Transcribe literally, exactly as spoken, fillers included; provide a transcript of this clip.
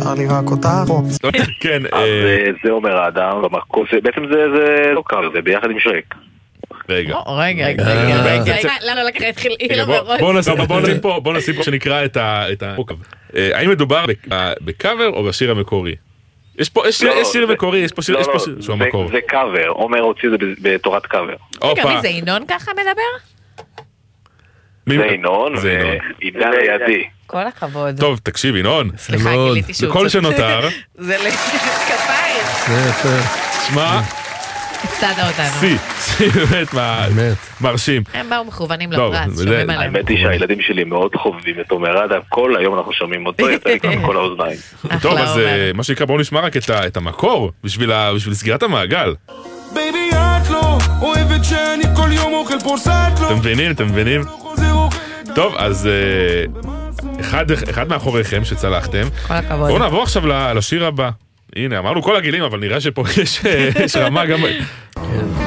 נשאר לי רק אותה רוץ. כן. אז זה אומר אדם, בעצם זה לא קאבר, זה ביחד עם שרק. רגע. רגע, רגע, רגע. למה לקחה התחיל אילו מרוץ? בוא נשים פה שנקרא את המוקב. האם מדובר בקאבר או בשיר המקורי? יש פה שיר מקורי, יש פה שיר שהוא המקור. זה קאבר, עומר הוציא את זה בתורת קאבר. רגע, מי זה ינון ככה מדבר? זה ינון ועידן לידי. כל הכבוד. טוב, תקשיב ינון. סליחה, גיליתי שהוא בכל שנותר. זה לכפיים. זה יפה. שמע. הפתעת אותנו. סי, סי באמת מרשים. הם באו מכוונים לפרץ, שומעים עליהם. האמת היא שהילדים שלי מאוד חובבים את עומר אדם, כל היום אנחנו שומעים אותו, יצא לי כאן כל האוזניים. טוב, אז מה שיקרה, בואו נשמע רק את המקור, בשביל סגירת המעגל. אתם מבינים, אתם מבינים? טוב, אז אחד מאחוריכם שצלחתם. כל הכבוד. בואו נעבור עכשיו לשיר הבא. הנה, אמרנו כל הגילים, אבל נראה שפה יש רמה גם...